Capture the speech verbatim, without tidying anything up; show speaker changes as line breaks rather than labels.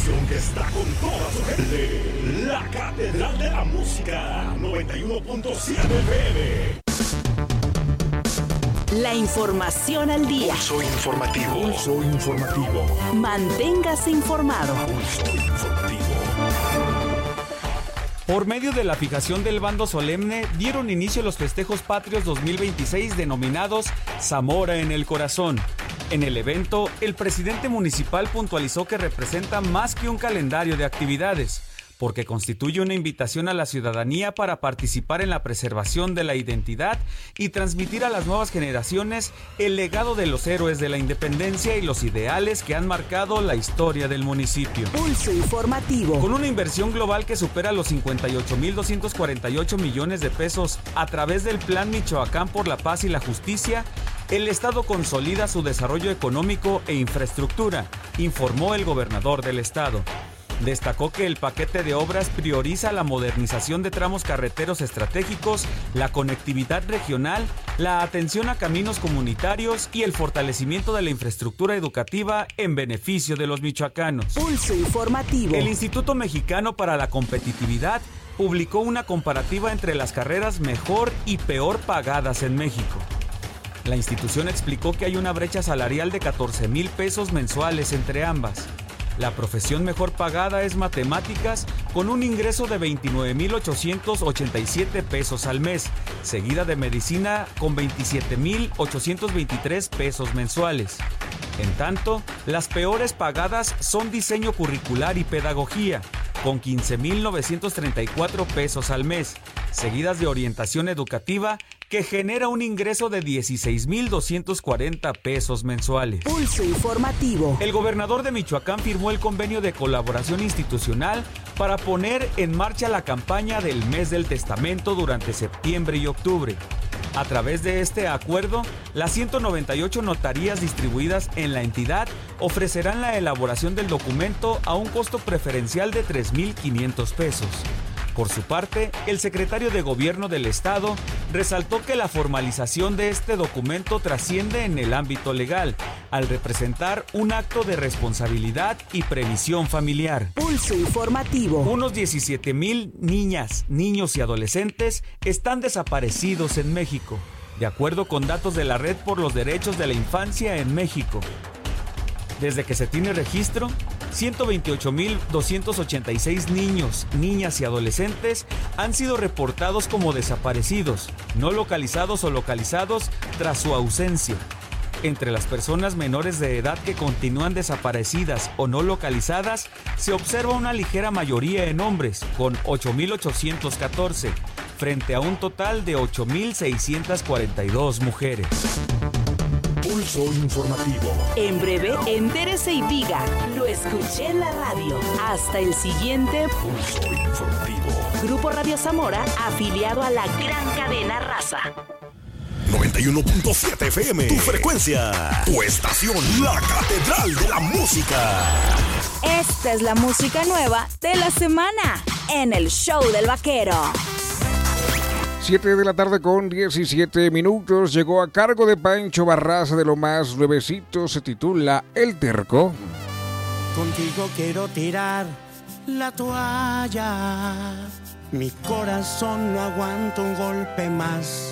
estación que está con toda su gente. La Catedral de la Música, noventa y uno punto siete F M.
La información al día.
Pulso informativo. Pulso informativo.
Manténgase informado.
Pulso informativo.
Por medio de la fijación del bando solemne, dieron inicio los festejos patrios dos mil veintiséis denominados Zamora en el Corazón. En el evento, el presidente municipal puntualizó que representa más que un calendario de actividades, porque constituye una invitación a la ciudadanía para participar en la preservación de la identidad y transmitir a las nuevas generaciones el legado de los héroes de la independencia y los ideales que han marcado la historia del municipio.
Pulso informativo.
Con una inversión global que supera los cincuenta y ocho mil doscientos cuarenta y ocho millones de pesos a través del Plan Michoacán por la Paz y la Justicia, el Estado consolida su desarrollo económico e infraestructura, informó el gobernador del Estado. Destacó que el paquete de obras prioriza la modernización de tramos carreteros estratégicos, la conectividad regional, la atención a caminos comunitarios y el fortalecimiento de la infraestructura educativa en beneficio de los michoacanos.
Pulso informativo.
El Instituto Mexicano para la Competitividad publicó una comparativa entre las carreras mejor y peor pagadas en México. La institución explicó que hay una brecha salarial de catorce mil pesos mensuales entre ambas. La profesión mejor pagada es matemáticas, con un ingreso de veintinueve mil ochocientos ochenta y siete pesos al mes, seguida de medicina con veintisiete mil ochocientos veintitrés pesos mensuales. En tanto, las peores pagadas son diseño curricular y pedagogía, con quince mil novecientos treinta y cuatro pesos al mes, seguidas de orientación educativa, que genera un ingreso de dieciséis mil doscientos cuarenta pesos mensuales.
Pulso informativo.
El gobernador de Michoacán firmó el convenio de colaboración institucional para poner en marcha la campaña del Mes del Testamento durante septiembre y octubre. A través de este acuerdo, las ciento noventa y ocho notarías distribuidas en la entidad ofrecerán la elaboración del documento a un costo preferencial de tres mil quinientos pesos. Por su parte, el secretario de Gobierno del Estado resaltó que la formalización de este documento trasciende en el ámbito legal, al representar un acto de responsabilidad y previsión familiar.
Pulso informativo.
Unos diecisiete mil niñas, niños y adolescentes están desaparecidos en México, de acuerdo con datos de la Red por los Derechos de la Infancia en México. Desde que se tiene registro, ciento veintiocho mil doscientos ochenta y seis niños, niñas y adolescentes han sido reportados como desaparecidos, no localizados o localizados tras su ausencia. Entre las personas menores de edad que continúan desaparecidas o no localizadas, se observa una ligera mayoría en hombres, con ocho mil ochocientos catorce, frente a un total de ocho mil seiscientos cuarenta y dos mujeres.
Pulso informativo.
En breve, entérese y diga, lo escuché en la radio. Hasta el siguiente
Pulso informativo.
Grupo Radio Zamora, afiliado a la gran cadena Raza.
noventa y uno punto siete F M. Tu frecuencia. Tu estación. La Catedral de la Música.
Esta es la música nueva de la semana en el Show del Vaquero.
siete de la tarde con diecisiete minutos. Llegó a cargo de Pancho Barraza, de lo más nuevecito. Se titula El Terco.
Contigo quiero tirar la toalla. Mi corazón no aguanta un golpe más.